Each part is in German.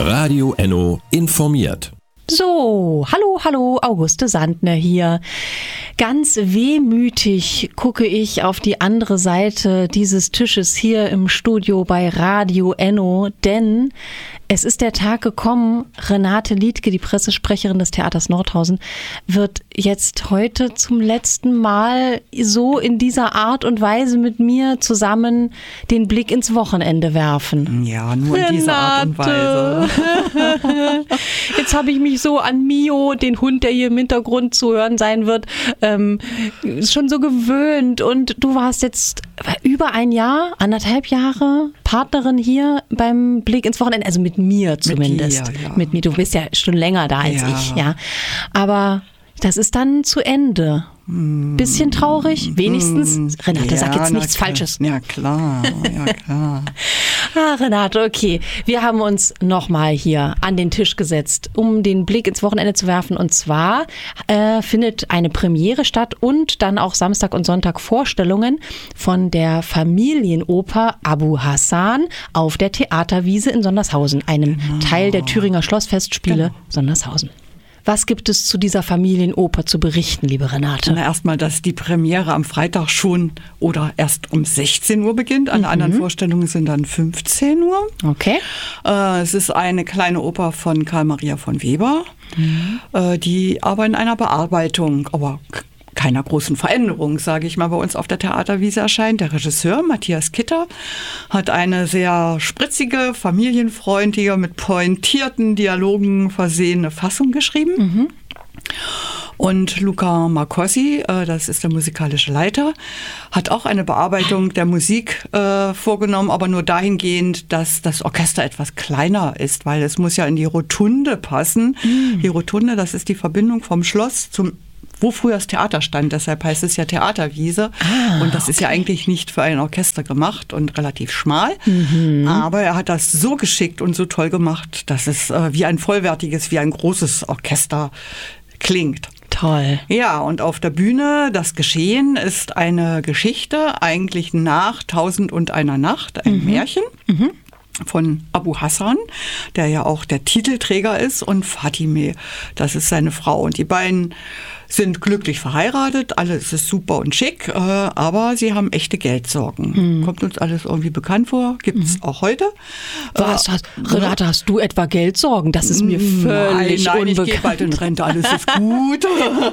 Radio Enno informiert. So, hallo, Auguste Sandner hier. Ganz wehmütig gucke ich auf die andere Seite dieses Tisches hier im Studio bei Radio Enno, denn es ist der Tag gekommen, Renate Liedtke, die Pressesprecherin des Theaters Nordhausen, wird jetzt heute zum letzten Mal so in dieser Art und Weise mit mir zusammen den Blick ins Wochenende werfen. Ja, nur in dieser Art und Weise. Jetzt habe ich mich so an Mio, den Hund, der hier im Hintergrund zu hören sein wird, schon so gewöhnt. Und du warst jetzt über ein Jahr, 1,5 Jahre Partnerin hier beim Blick ins Wochenende, also mit mir zumindest. Mit dir, ja. Mit mir. Du bist ja schon länger da als ich, ja. Aber das ist dann zu Ende. Bisschen traurig, wenigstens. Renate, sag jetzt nichts Falsches. Ja, klar. Renate, okay. Wir haben uns nochmal hier an den Tisch gesetzt, um den Blick ins Wochenende zu werfen. Und zwar findet eine Premiere statt und dann auch Samstag und Sonntag Vorstellungen von der Familienoper Abu Hassan auf der Theaterwiese in Sondershausen, einem Teil der Thüringer Schlossfestspiele Sondershausen. Was gibt es zu dieser Familienoper zu berichten, liebe Renate? Na, erstmal, dass die Premiere am Freitag schon oder erst um 16 Uhr beginnt. Alle anderen Vorstellungen sind dann 15 Uhr. Okay. Es ist eine kleine Oper von Karl Maria von Weber, die aber in einer Bearbeitung, aber keiner großen Veränderung, sage ich mal, bei uns auf der Theaterwiese erscheint. Der Regisseur Matthias Kitter hat eine sehr spritzige, familienfreundliche, mit pointierten Dialogen versehene Fassung geschrieben. Und Luca Marcossi, das ist der musikalische Leiter, hat auch eine Bearbeitung der Musik vorgenommen, aber nur dahingehend, dass das Orchester etwas kleiner ist, weil es muss ja in die Rotunde passen. Die Rotunde, das ist die Verbindung vom Schloss wo früher das Theater stand, deshalb heißt es ja Theaterwiese. Und das ist ja eigentlich nicht für ein Orchester gemacht und relativ schmal. Aber er hat das so geschickt und so toll gemacht, dass es wie ein vollwertiges, wie ein großes Orchester klingt. Toll. Ja, und auf der Bühne, das Geschehen ist eine Geschichte, eigentlich nach 1001 Nacht, ein Märchen. Von Abu Hassan, der ja auch der Titelträger ist, und Fatime, das ist seine Frau. Und die beiden sind glücklich verheiratet, alles ist super und schick, aber sie haben echte Geldsorgen. Kommt uns alles irgendwie bekannt vor, gibt es auch heute. Renate, hast du etwa Geldsorgen? Das ist mir völlig nein, unbekannt. Ich gehe bald in Rente, alles ist gut.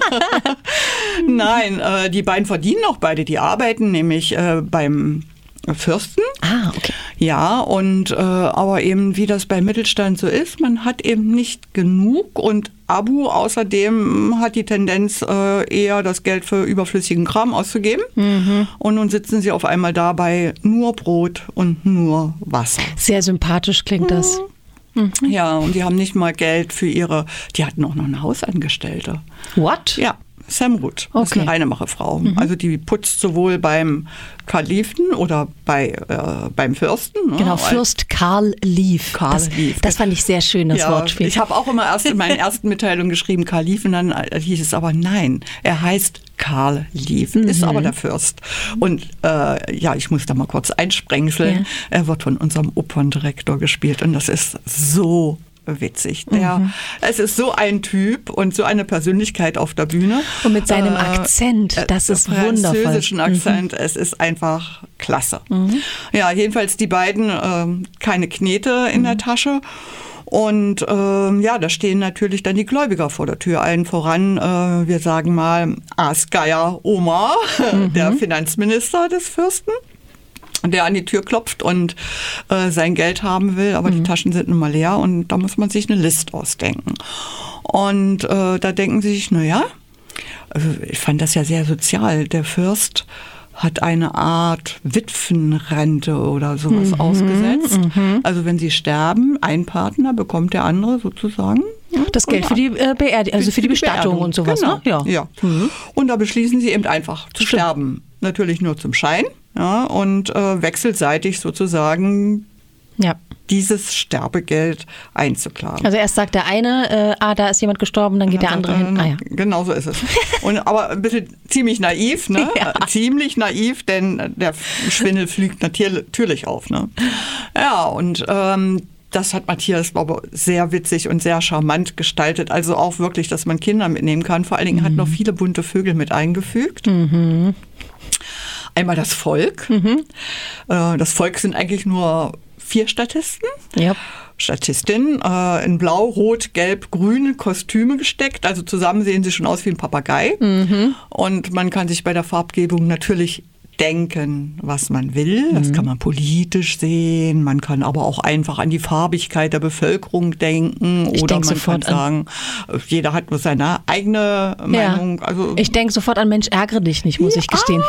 Nein, die beiden verdienen auch beide, die arbeiten nämlich beim Fürsten. Okay. Ja, und aber eben wie das beim Mittelstand so ist, man hat eben nicht genug, und Abu außerdem hat die Tendenz, eher das Geld für überflüssigen Kram auszugeben. Und nun sitzen sie auf einmal dabei nur Brot und nur Wasser. Sehr sympathisch klingt das. Ja, und die haben nicht mal Geld für die hatten auch noch eine Hausangestellte. What? Ja. Samrud, das ist eine Reinemacherfrau. Also die putzt sowohl beim Kalifen oder beim Fürsten. Genau, Fürst Karl Lief. Das fand ich sehr schön, das Wortspiel. Ich habe auch immer erst in meinen ersten Mitteilungen geschrieben Kalifen, dann hieß es aber nein, er heißt Karl Lief, ist aber der Fürst. Und ich muss da mal kurz einsprengseln. Ja. Er wird von unserem Operndirektor gespielt und das ist so witzig. Es ist so ein Typ und so eine Persönlichkeit auf der Bühne. Und mit seinem Akzent, das ist wundervoll. Französischen Akzent, es ist einfach klasse. Ja, jedenfalls die beiden, keine Knete in der Tasche. Und da stehen natürlich dann die Gläubiger vor der Tür. Allen voran, wir sagen mal, Asgeier Omar, der Finanzminister des Fürsten, der an die Tür klopft und sein Geld haben will, aber die Taschen sind nun mal leer und da muss man sich eine List ausdenken. Und da denken sie sich, ich fand das ja sehr sozial, der Fürst hat eine Art Witwenrente oder sowas ausgesetzt. Also wenn sie sterben, ein Partner bekommt der andere sozusagen das Geld für die Beerdigung, also für die Bestattung und sowas. Genau. Ne? Ja. Und da beschließen sie eben einfach zu sterben. Natürlich nur zum Schein. Ja, und wechselseitig sozusagen dieses Sterbegeld einzuklagen. Also erst sagt der eine, da ist jemand gestorben, dann geht der andere hin. Genau so ist es. Aber ein bisschen ziemlich naiv, ne? Ja. Ziemlich naiv, denn der Schwindel fliegt natürlich auf. Ne? Ja, und das hat Matthias, glaube ich, sehr witzig und sehr charmant gestaltet. Also auch wirklich, dass man Kinder mitnehmen kann. Vor allen Dingen hat noch viele bunte Vögel mit eingefügt. Einmal das Volk. Das Volk sind eigentlich nur 4 Statisten. Ja. Statistin, in blau, rot, gelb, grüne Kostüme gesteckt. Also zusammen sehen sie schon aus wie ein Papagei. Und man kann sich bei der Farbgebung natürlich denken, was man will. Das kann man politisch sehen. Man kann aber auch einfach an die Farbigkeit der Bevölkerung denken. Oder man kann sagen, jeder hat nur seine eigene Meinung. Also, ich denke sofort an Mensch, ärgere dich nicht, muss ich gestehen.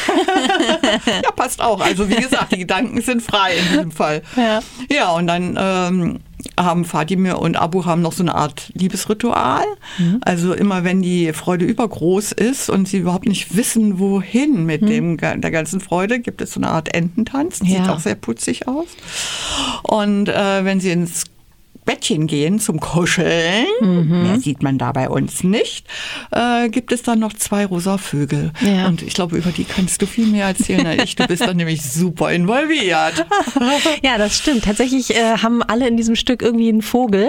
Ja, passt auch. Also wie gesagt, die Gedanken sind frei in diesem Fall. Ja, und dann haben Fadime und Abu haben noch so eine Art Liebesritual. Also immer wenn die Freude übergroß ist und sie überhaupt nicht wissen, wohin mit der ganzen Freude, gibt es so eine Art Ententanz. Sieht auch sehr putzig aus. Und wenn sie ins Bettchen gehen zum Kuscheln, mehr sieht man da bei uns nicht, gibt es dann noch 2 rosa Vögel. Ja. Und ich glaube, über die kannst du viel mehr erzählen als ich. Du bist dann nämlich super involviert. Ja, das stimmt. Tatsächlich haben alle in diesem Stück irgendwie einen Vogel.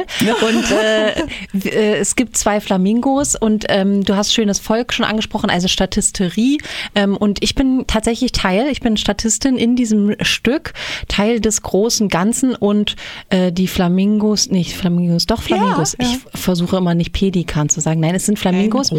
Und es gibt 2 Flamingos und du hast schönes Volk schon angesprochen, also Statisterie. Und ich bin tatsächlich ich bin Statistin in diesem Stück, Teil des großen Ganzen und die Flamingos. Ja, ich versuche immer nicht Pelikan zu sagen. Nein, es sind Flamingos.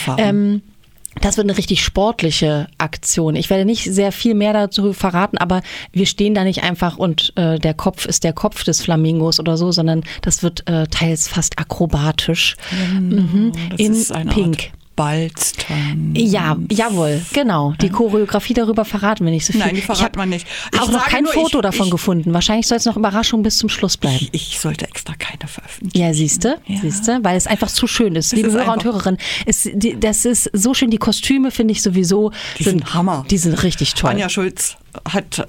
Das wird eine richtig sportliche Aktion. Ich werde nicht sehr viel mehr dazu verraten, aber wir stehen da nicht einfach und der Kopf ist der Kopf des Flamingos oder so, sondern das wird teils fast akrobatisch. Das in ist eine Pink. Art Balztanz. Ja, jawohl, genau. Die Choreografie darüber verraten wir nicht so viel. Nein, die verraten wir nicht. Ich habe auch noch kein Foto davon gefunden. Wahrscheinlich soll es noch Überraschung bis zum Schluss bleiben. Ich sollte extra keine veröffentlichen. Ja, siehste, weil es einfach zu schön ist. Liebe Hörer und Hörerinnen, das ist so schön. Die Kostüme finde ich sowieso. Die sind Hammer. Die sind richtig toll. Anja Schulz hat